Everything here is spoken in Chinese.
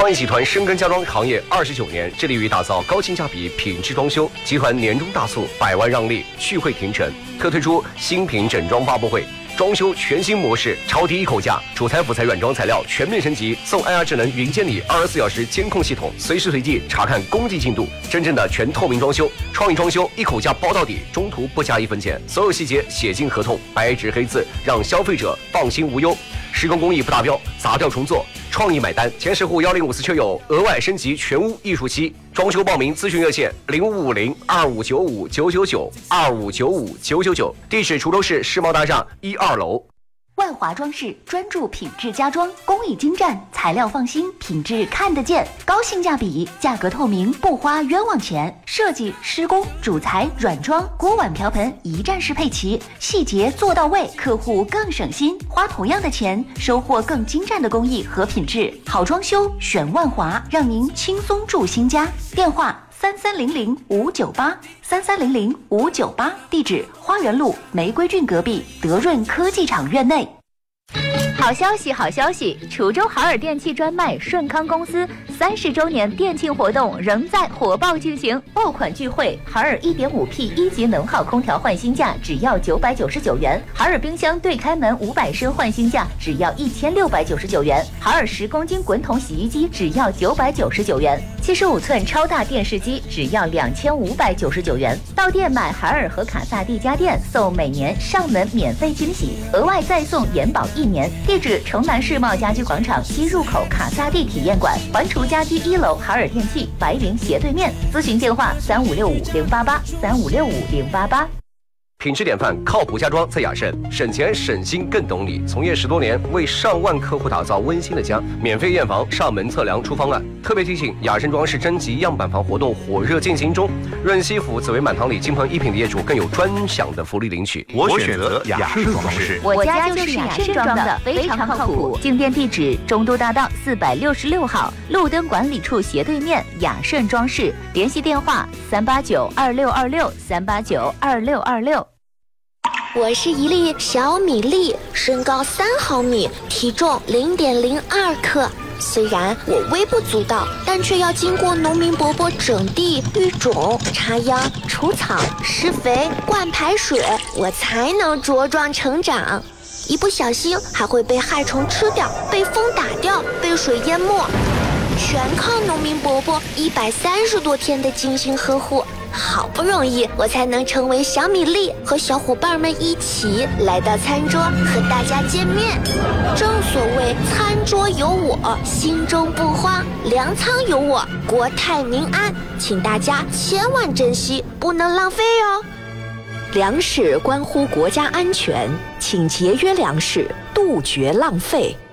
创意集团深耕家装行业29年，致力于打造高性价比品质装修。集团年终大促，100万让利，续会停成，特推出新品整装发布会。装修全新模式，超低一口价，主材辅材软装材料全面升级，送 IR 智能云监理24小时监控系统，随时随地查看工地进度，真正的全透明装修。创意装修一口价包到底，中途不加1分钱，所有细节写进合同，白纸黑字，让消费者放心无忧。施工工艺不达标，砸掉重做，创意买单。前10户1054车友额外升级全屋艺术漆。装修报名咨询热线0550-2595-999，2595-999。地址：滁州市世贸大厦1、2楼。 万华装饰专注品质家装，工艺精湛，材料放心，品质看得见，高性价比，价格透明，不花冤枉钱。设计、施工、主材、软装、锅碗瓢盆一站式配齐，细节做到位，客户更省心，花同样的钱，收获更精湛的工艺和品质。好装修选万华，让您轻松住新家。电话3300-598，3300-598，地址花园路玫瑰郡隔壁德润科技厂院内。 好消息，好消息！滁州海尔电器专卖顺康公司30周年店庆活动仍在火爆进行，爆款聚会，海尔 1.5P 1级能耗空调换新价只要999元，海尔冰箱对开门500升换新价只要1699元，海尔10公斤滚筒洗衣机只要999元，75寸超大电视机只要2599元。到店买海尔和卡萨帝家电，送每年上门免费惊喜，额外再送延保1年。地址：城南世贸家居广场西入口卡萨帝体验馆，环滁家居1楼海尔电器白云斜对面。咨询电话3565-088，3565-088。 品质典范，靠谱家装在雅盛，省钱省心更懂你。从业10多年，为上万客户打造温馨的家，免费验房、上门测量出方案。特别提醒，雅盛装饰征集样板房活动火热进行中，润西府紫薇满堂里金鹏1品的业主更有专享的福利领取。 我选择雅盛装饰， 我家就是雅盛装的，非常靠谱。进店地址：中都大道466号，路灯管理处斜对面，雅盛装饰。联系电话389-2626，389-2626。 我是一粒小米粒，身高3毫米，体重0.02克。虽然我微不足道，但却要经过农民伯伯整地、育种、插秧、除草、施肥、灌排水，我才能茁壮成长。一不小心还会被害虫吃掉，被风打掉，被水淹没，全靠农民伯伯130多天的精心呵护。好不容易我才能成为小米粒，和小伙伴们一起来到餐桌和大家见面。正所谓餐桌有我，心中不慌，粮仓有我，国泰民安。请大家千万珍惜，不能浪费哦。 粮食关乎国家安全，请节约粮食，杜绝浪费。